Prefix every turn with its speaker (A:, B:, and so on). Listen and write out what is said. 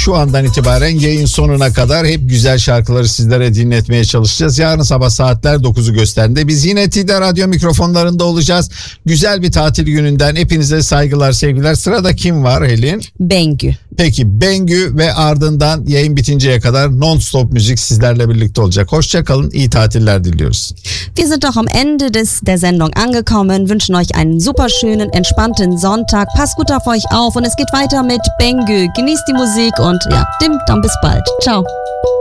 A: şu andan itibaren yayın sonuna kadar hep güzel şarkıları sizlere dinletmeye çalışacağız. Yarın sabah saatler 9'u gösterdiğinde biz yine TİDA Radyo mikrofonlarında olacağız. Güzel bir tatil gününden hepinize saygılar, sevgiler. Sırada kim var Helin?
B: Bengü.
A: Peki Bengü ve ardından yayın bitinceye kadar non-stop müzik sizlerle birlikte olacak. Hoşça kalın, iyi tatiller diliyoruz.
B: Wir sind doch am Ende der Sendung angekommen, wünschen euch einen super schönen, entspannten Sonntag. Passt gut auf euch auf und es geht weiter mit Bengü. Genießt die Musik und ja, dann bis bald. Ciao.